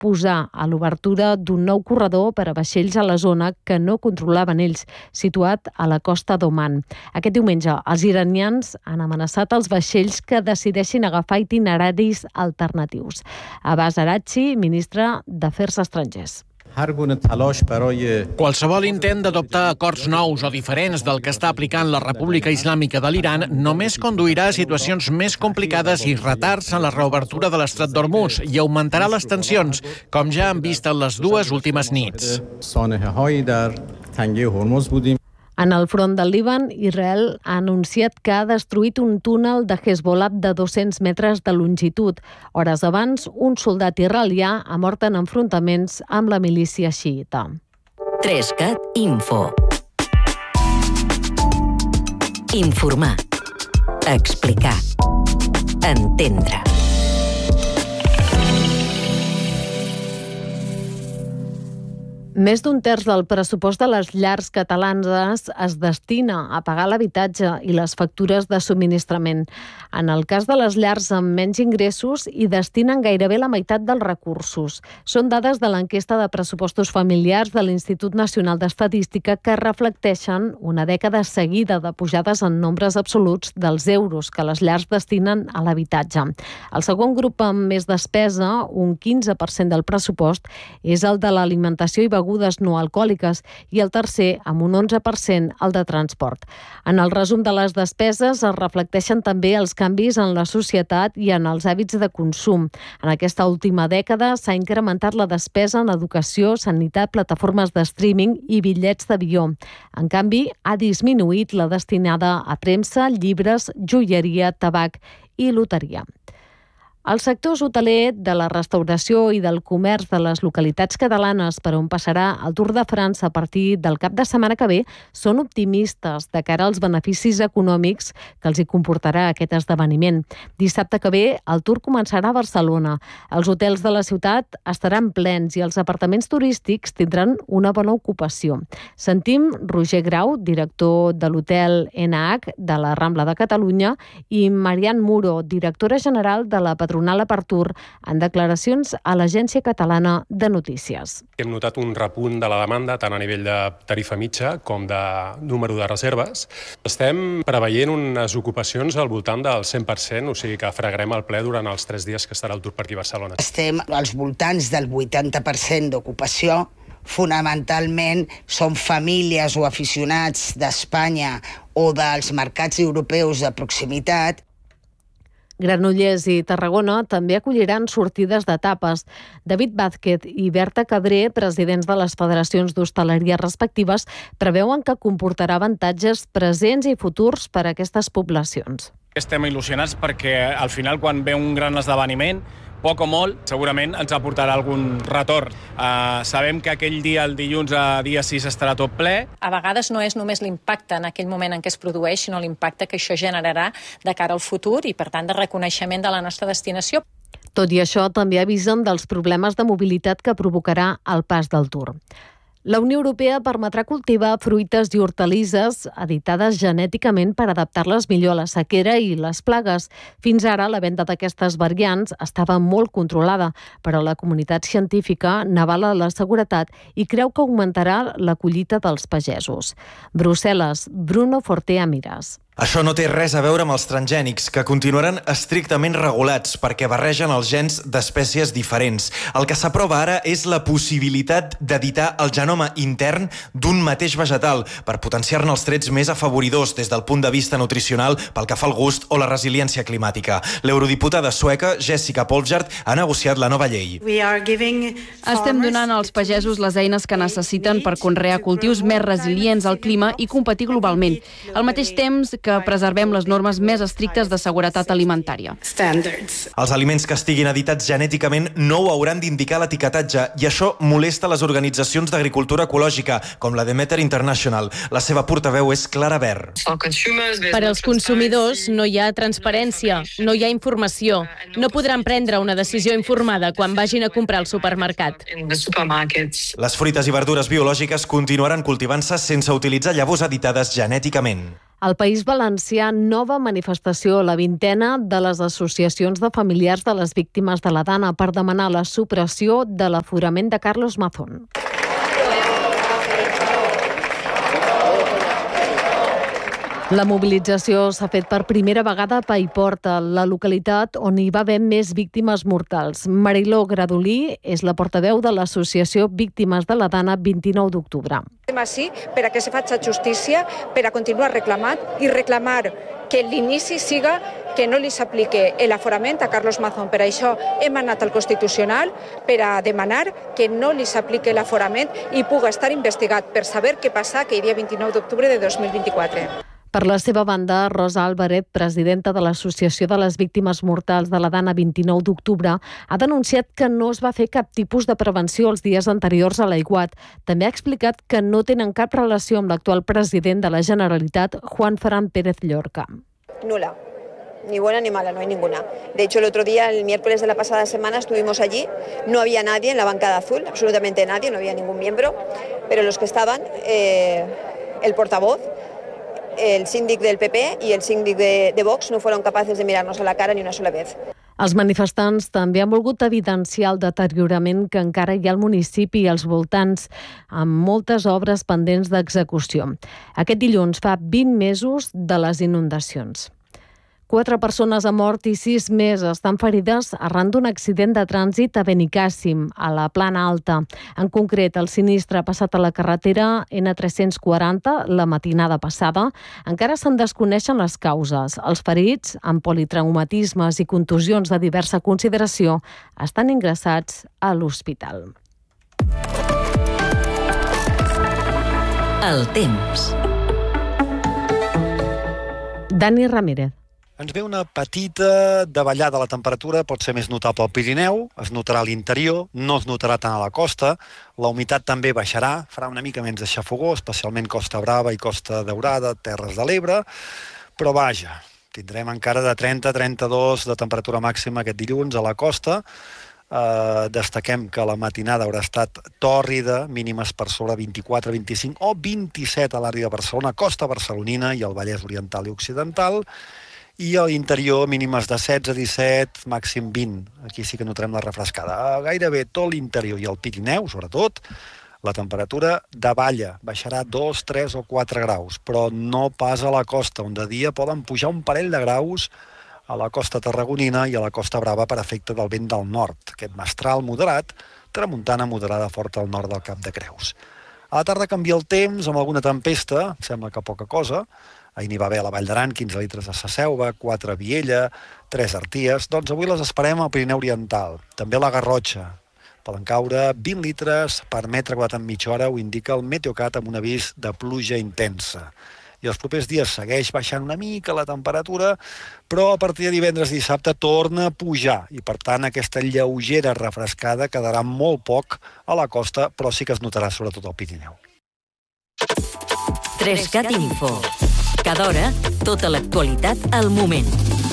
posar a l'obertura d'un nou corredor per a vaixells a la zona que no controlaven ells, situat a la costa d'Oman. Aquest diumenge, els iranians han amenaçat els vaixells que decideixin agafar itineraris alternatius. Abbas Araghchi, ministre d'Afers Estrangers. Qualsevol intent d'adoptar acords nous o diferents del que està aplicant la República Islàmica de l'Iran només conduirà a situacions més complicades i retards en la reobertura de l'estret d'Hormuz i augmentarà les tensions, com ja han vist en les dues últimes nits. En el front del Líban, Israel ha anunciat que ha destruït un túnel de Hezbollah de 200 metres de longitud. Hores abans, un soldat israelià ha mort en enfrontaments amb la milícia xiïta. 3CAT Info. Informar. Explicar. Entendre. Més d'un terç del pressupost de les llars catalanes es destina a pagar l'habitatge i les factures de subministrament. En el cas de les llars amb menys ingressos, hi destinen gairebé la meitat dels recursos. Són dades de l'enquesta de pressupostos familiars de l'Institut Nacional d'Estadística que reflecteixen una dècada seguida de pujades en nombres absoluts dels euros que les llars destinen a l'habitatge. El segon grup amb més despesa, un 15% del pressupost, és el de l'alimentació i begudes no alcohòliques i el tercer, amb un 11%, el de transport. En el resum de les despeses es reflecteixen també els canvis en la societat i en els hàbits de consum. En aquesta última dècada s'ha incrementat la despesa en educació, sanitat, plataformes de streaming i bitllets d'avió. En canvi, ha disminuït la destinada a premsa, llibres, joieria, tabac i loteria. Els sectors hoteler, de la restauració i del comerç de les localitats catalanes per on passarà el Tour de França a partir del cap de setmana que ve són optimistes de cara als beneficis econòmics que els hi comportarà aquest esdeveniment. Dissabte que ve el Tour començarà a Barcelona. Els hotels de la ciutat estaran plens i els apartaments turístics tindran una bona ocupació. Sentim Roger Grau, director de l'hotel NH de la Rambla de Catalunya, i Marian Muro, directora general de la patronal Apertur, en declaracions a l'Agència Catalana de Notícies. Hem notat un repunt de la demanda tant a nivell de tarifa mitja com de número de reserves. Estem preveient unes ocupacions al voltant del 100%, o sigui que fregarem el ple durant els 3 dies que estarà el Tour per aquí a Barcelona. Estem als voltants del 80% d'ocupació. Fonamentalment són famílies o aficionats d'Espanya o dels mercats europeus de proximitat. Granollers i Tarragona també acolliran sortides d'etapes. David Vázquez i Berta Cabré, presidents de les federacions d'hostaleria respectives, preveuen que comportarà avantatges presents i futurs per a aquestes poblacions. Estem il·lusionats perquè al final quan ve un gran esdeveniment, poc o molt, segurament ens aportarà algun retorn. Sabem que aquell dia, el dilluns, dia 6, estarà tot ple. A vegades no és només l'impacte en aquell moment en què es produeix, sinó l'impacte que això generarà de cara al futur i, per tant, de reconeixement de la nostra destinació. Tot i això, també avisen dels problemes de mobilitat que provocarà el pas del Tour. La Unió Europea permetrà cultivar fruites i hortalisses editades genèticament per adaptar-les millor a la sequera i les plagues. Fins ara, la venda d'aquestes variants estava molt controlada, però la comunitat científica n'avala la seguretat i creu que augmentarà la collita dels pagesos. Brussel·les, Bruno Fortea Miras. Això no té res a veure amb els transgènics, que continuaran estrictament regulats perquè barregen els gens d'espècies diferents. El que s'aprova ara és la possibilitat d'editar el genoma intern d'un mateix vegetal per potenciar-ne els trets més afavoridors des del punt de vista nutricional pel que fa al gust o la resiliència climàtica. L'eurodiputada sueca Jessica Polfjard ha negociat la nova llei. Estem donant als pagesos les eines que necessiten per conrear cultius més resilients al clima i competir globalment. Al mateix temps que preservem les normes més estrictes de seguretat alimentària. Els aliments que estiguin editats genèticament no ho hauran d'indicar a l'etiquetatge i això molesta les organitzacions d'agricultura ecològica, com la Demeter International. La seva portaveu és Clara Ver. Per als consumidors no hi ha transparència, no hi ha informació. No podran prendre una decisió informada quan vagin a comprar al supermercat. Les fruites i verdures biològiques continuaran cultivant-se sense utilitzar llavors editades genèticament. Al País Valencià, nova manifestació, la 20ª de les associacions de familiars de les víctimes de la Dana per demanar la supressió de l'aforament de Carlos Mazón. La mobilització s'ha fet per primera vegada a Paiporta, la localitat on hi va haver més víctimes mortals. Mariló Gradolí és la portaveu de l'associació Víctimes de la Dana 29 d'octubre. Estem així per a que se faci justícia, per a continuar reclamant i reclamar que l'inici siga que no li s'aplique l'aforament a Carlos Mazón. Per això hem anat al Constitucional per a demanar que no li s'aplique l'aforament i pugui estar investigat per saber què passa aquell dia 29 d'octubre de 2024. Per la seva banda, Rosa Álvarez, presidenta de l'Associació de les Víctimes Mortals de la Dana 29 d'octubre, ha denunciat que no es va fer cap tipus de prevenció els dies anteriors a l'aiguat. També ha explicat que no tenen cap relació amb l'actual president de la Generalitat, Juan Fran Pérez Llorca. Nula. Ni buena ni mala, no hay ninguna. De hecho, el otro día, el miércoles de la pasada semana, estuvimos allí. No había nadie en la bancada azul, absolutamente nadie, no había ningún miembro. Pero los que estaban, el portavoz, el síndic del PP y el síndic de Vox no fueron capaces de mirarnos a la cara ni una sola vez. Els manifestants també han volgut evidenciar el deteriorament que encara hi ha al municipi i als voltants, amb moltes obres pendents d'execució. Aquest dilluns fa 20 mesos de les inundacions. 4 persones han mort i 6 més estan ferides arran d'un accident de trànsit a Benicàssim, a la Plana Alta. En concret, el sinistre ha passat a la carretera N340 la matinada passada. Encara se'n desconeixen les causes. Els ferits, amb politraumatismes i contusions de diversa consideració, estan ingressats a l'hospital. El temps. Dani Ramírez. Ens ve una petita davallada a la temperatura, pot ser més notable al Pirineu, es notarà a l'interior, no es notarà tant a la costa, la humitat també baixarà, farà una mica menys de xafogó, especialment Costa Brava i Costa Daurada, Terres de l'Ebre, però vaja, tindrem encara de 30-32 de temperatura màxima aquest dilluns a la costa. Destaquem que la matinada haurà estat tòrrida, mínimes per sobre 24, 25 o 27 a l'àrea de Barcelona, costa barcelonina i el Vallès Oriental i Occidental, i a l'interior mínimes de 16, 17, màxim 20. Aquí sí que notarem la refrescada. A gairebé tot l'interior i el Pirineu, sobretot, la temperatura davalla, baixarà 2, 3 o 4 graus, però no pas a la costa, on de dia poden pujar un parell de graus a la costa tarragonina i a la Costa Brava per efecte del vent del nord, aquest mestral moderat, tramuntana moderada forta al nord del Cap de Creus. A la tarda canvia el temps amb alguna tempesta, sembla que poca cosa. Ahir n'hi va haver a la Vall d'Aran, 15 litres a Sasselva, 4 a Viella, 3 a Arties. Doncs avui les esperem al Pirineu Oriental. També a la Garrotxa. Poden caure 20 litres per metre quadrat en mitja hora, ho indica el Meteocat amb un avís de pluja intensa. I els propers dies segueix baixant una mica la temperatura, però a partir de divendres i dissabte torna a pujar i, per tant, aquesta lleugera refrescada quedarà molt poc a la costa, però sí que es notarà sobretot al Pirineu. 3CAT Info. Cada hora, tota l'actualitat al moment.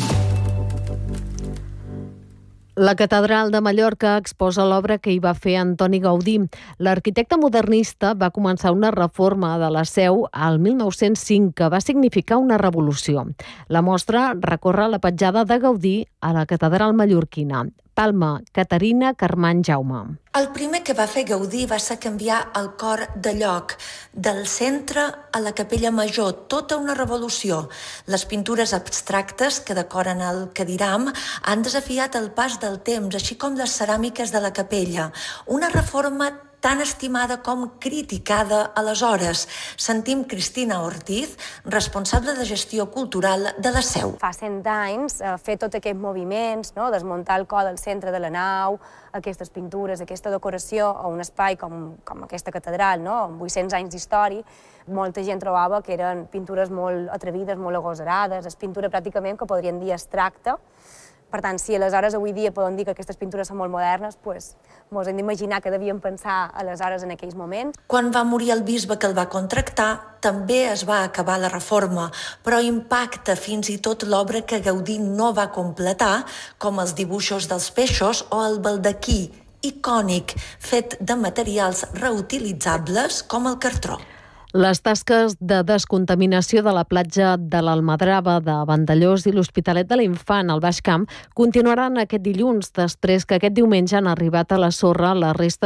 La Catedral de Mallorca exposa l'obra que hi va fer Antoni Gaudí. L'arquitecte modernista va començar una reforma de la seu al 1905, que va significar una revolució. La mostra recorre la petjada de Gaudí a la Catedral mallorquina. Palma, Caterina Carmany Jaume. El primer que va fer Gaudí va ser canviar el cor de lloc, del centre a la capella major, tota una revolució. Les pintures abstractes que decoren el cadiram han desafiat el pas del temps, així com les ceràmiques de la capella. Una reforma tan estimada com criticada aleshores. Sentim Cristina Ortiz, responsable de gestió cultural de la seu. Fa 100 anys, fer tots aquests moviments, desmuntar el cor del centre de la nau, aquestes pintures, aquesta decoració a un espai com aquesta catedral, amb 800 anys d'història, molta gent trobava que eren pintures molt atrevides, molt agosarades, és pintura pràcticament que podríem dir abstracta. Per tant, si aleshores avui dia podem dir que aquestes pintures són molt modernes, doncs ens hem d'imaginar que devíem pensar aleshores en aquells moments. Quan va morir el bisbe que el va contractar, també es va acabar la reforma, però impacta fins i tot l'obra que Gaudí no va completar, com els dibuixos dels peixos o el baldaquí icònic, fet de materials reutilitzables com el cartró. Les tasques de descontaminació de la platja de l'Almadrava, de Vandellòs i l'Hospitalet de l'Infant al Baix Camp continuaran aquest dilluns, després que aquest diumenge han arribat a la sorra les restes